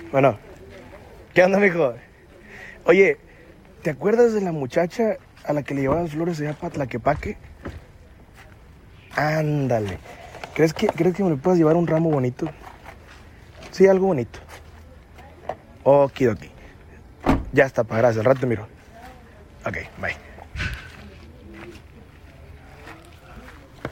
Bueno, ¿qué onda, mijo? Oye, ¿te acuerdas de la muchacha a la que le llevabas flores allá para Tlaquepaque? Ándale. ¿Crees que me le puedas llevar un ramo bonito? Sí, algo bonito. Okidoki. Ya está, pa, gracias. Al rato te miro. Ok, bye.